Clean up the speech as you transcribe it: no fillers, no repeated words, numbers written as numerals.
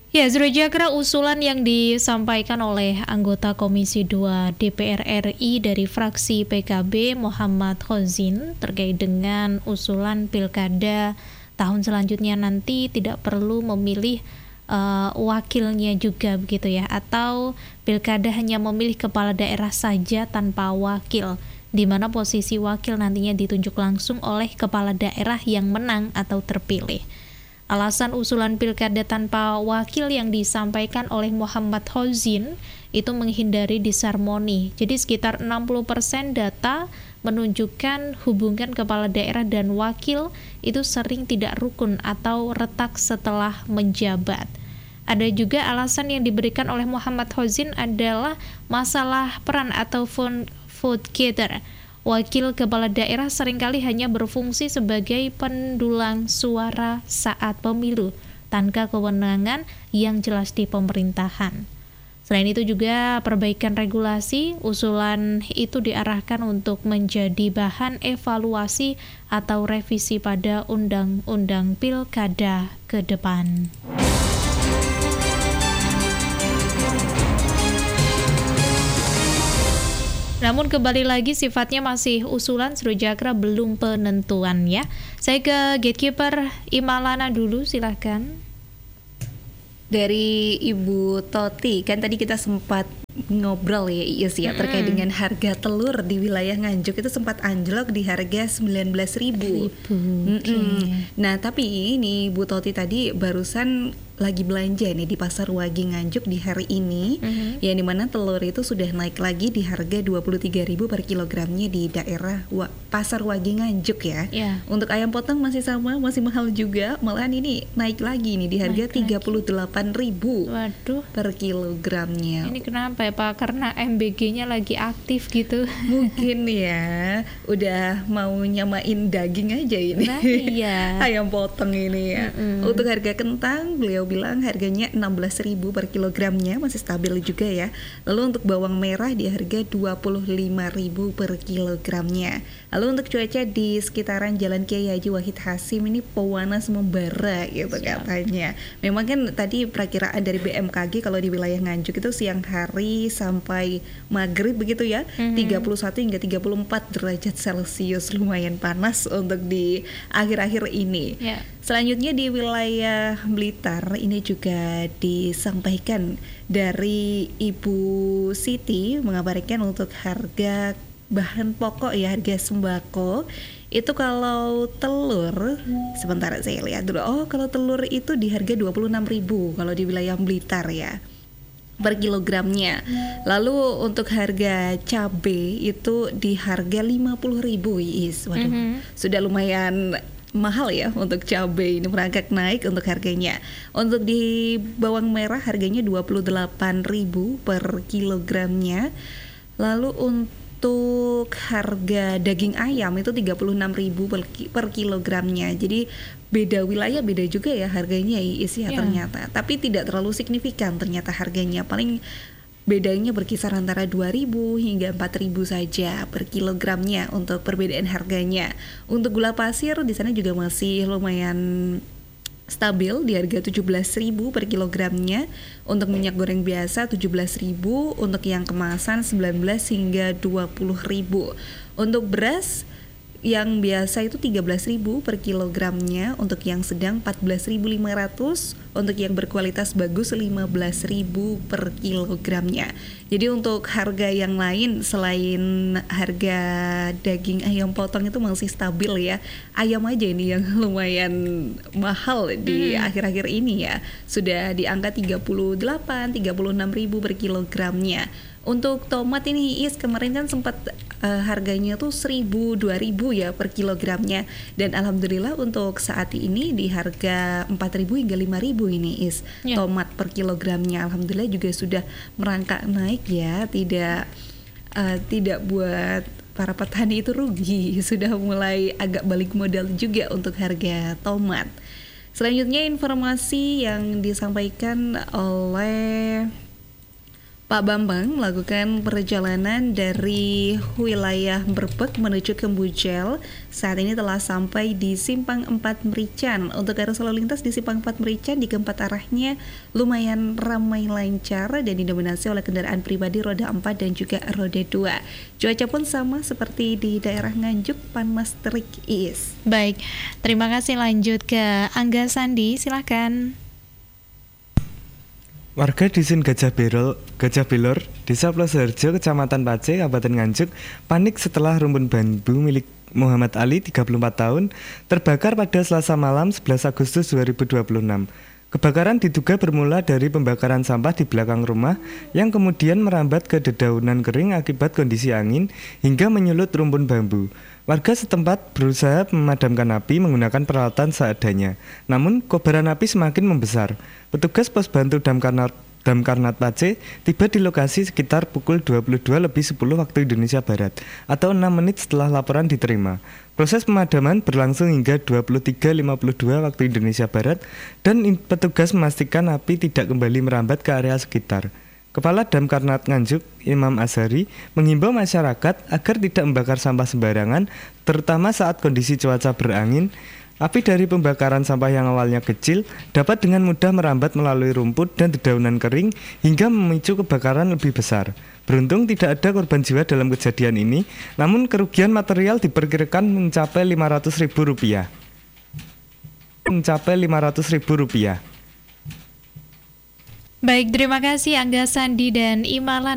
Ya, Zurajakra, usulan yang disampaikan oleh anggota Komisi 2 DPR RI dari fraksi PKB Muhammad Khozin terkait dengan usulan pilkada tahun selanjutnya nanti tidak perlu memilih wakilnya juga begitu ya, atau pilkada hanya memilih kepala daerah saja tanpa wakil, di mana posisi wakil nantinya ditunjuk langsung oleh kepala daerah yang menang atau terpilih. Alasan usulan pilkada tanpa wakil yang disampaikan oleh Muhammad Khozin itu menghindari disharmoni. Jadi sekitar 60% data menunjukkan hubungan kepala daerah dan wakil itu sering tidak rukun atau retak setelah menjabat. Ada juga alasan yang diberikan oleh Muhammad Khozin adalah masalah peran atau vote getter. Wakil kepala daerah seringkali hanya berfungsi sebagai pendulang suara saat pemilu, tanpa kewenangan yang jelas di pemerintahan. Selain itu juga perbaikan regulasi, usulan itu diarahkan untuk menjadi bahan evaluasi atau revisi pada undang-undang pilkada ke depan. Namun kembali lagi sifatnya masih usulan, Zurajakra, belum penentuan ya. Saya ke gatekeeper Imalana dulu, silahkan. Dari Ibu Toti, kan tadi kita sempat ngobrol ya Iis ya, terkait dengan harga telur di wilayah Nganjuk itu sempat anjlok di harga 19.000. Okay. Nah tapi ini Bu Toti tadi barusan lagi belanja nih di Pasar Wagi Nganjuk di hari ini, yang dimana telur itu sudah naik lagi di harga 23.000 per kilogramnya di daerah Pasar Wagi Nganjuk ya. Untuk ayam potong masih sama, masih mahal juga, malahan ini naik lagi nih di harga 38.000 per kilogramnya. Ini kenapa ya Pak? Karena MBG-nya lagi aktif gitu. Mungkin ya, udah mau nyamain daging aja ini. Nah, iya. Ayam potong ini ya. Untuk harga kentang, beliau bilang harganya 16.000 per kilogramnya, masih stabil juga ya. Lalu untuk bawang merah di harga 25.000 per kilogramnya. Lalu untuk cuaca di sekitaran Jalan Kiai Haji Wahid Hasim ini pewanas membara gitu katanya. Memang kan tadi perakiraan dari BMKG kalau di wilayah Nganjuk itu siang hari sampai maghrib begitu ya, 31 hingga 34 derajat Celcius, lumayan panas untuk di akhir-akhir ini. Selanjutnya di wilayah Blitar ini juga disampaikan dari Ibu Siti mengabarkan untuk harga bahan pokok ya, harga sembako itu kalau telur, sebentar saya lihat dulu. Kalau telur itu di harga 26.000 kalau di wilayah Blitar ya per kilogramnya. Lalu untuk harga cabai itu di harga 50.000 Is. Waduh, sudah lumayan mahal ya untuk cabai, ini merangkak naik untuk harganya. Untuk di bawang merah harganya 28.000 per kilogramnya. Lalu untuk harga daging ayam itu 36.000 per kilogramnya. Jadi beda wilayah beda juga ya harganya ya ternyata. Tapi tidak terlalu signifikan ternyata harganya. Paling bedanya berkisar antara 2.000 hingga 4.000 saja per kilogramnya untuk perbedaan harganya. Untuk gula pasir di sana juga masih lumayan stabil di harga 17.000 per kilogramnya. Untuk minyak goreng biasa 17.000, untuk yang kemasan 19 hingga 20.000. Untuk beras yang biasa itu 13.000 per kilogramnya, untuk yang sedang 14.500, untuk yang berkualitas bagus 15.000 per kilogramnya. Jadi untuk harga yang lain selain harga daging ayam potong itu masih stabil ya. Ayam aja ini yang lumayan mahal di akhir-akhir ini ya. Sudah di angka 36.000 per kilogramnya. Untuk tomat ini kemarin kan sempat harganya tuh 1.000, 2.000 ya per kilogramnya, dan alhamdulillah untuk saat ini di harga 4.000 hingga 5.000 ini tomat per kilogramnya. Alhamdulillah juga sudah merangkak naik ya, tidak buat para petani itu rugi, sudah mulai agak balik modal juga untuk harga tomat. Selanjutnya informasi yang disampaikan oleh Pak Bambang melakukan perjalanan dari wilayah Brebek menuju ke Mbujel. Saat ini telah sampai di Simpang 4 Merican. Untuk arus lalu lintas di Simpang 4 Merican di keempat arahnya lumayan ramai lancar dan didominasi oleh kendaraan pribadi roda 4 dan juga roda 2. Cuaca pun sama seperti di daerah Nganjuk, panas terik is. Baik, terima kasih. Lanjut ke Angga Sandi, silakan. Warga Dusun Gajah Belor, Desa Plosoharjo, Kecamatan Pace, Kabupaten Nganjuk, panik setelah rumpun bambu milik Muhammad Ali, 34 tahun, terbakar pada Selasa malam 11 Agustus 2026. Kebakaran diduga bermula dari pembakaran sampah di belakang rumah yang kemudian merambat ke dedaunan kering akibat kondisi angin hingga menyulut rumpun bambu. Warga setempat berusaha memadamkan api menggunakan peralatan seadanya. Namun, kobaran api semakin membesar. Petugas pos bantu Damkarnat Pace tiba di lokasi sekitar pukul 22.10 waktu Indonesia Barat atau 6 menit setelah laporan diterima. Proses pemadaman berlangsung hingga 23.52 waktu Indonesia Barat dan petugas memastikan api tidak kembali merambat ke area sekitar. Kepala Damkarnat Nganjuk, Imam Azhari, menghimbau masyarakat agar tidak membakar sampah sembarangan, terutama saat kondisi cuaca berangin. Api dari pembakaran sampah yang awalnya kecil dapat dengan mudah merambat melalui rumput dan dedaunan kering hingga memicu kebakaran lebih besar. Beruntung tidak ada korban jiwa dalam kejadian ini, namun kerugian material diperkirakan mencapai Rp500.000. Rp500.000. Baik, terima kasih Angga Sandi dan Imalan.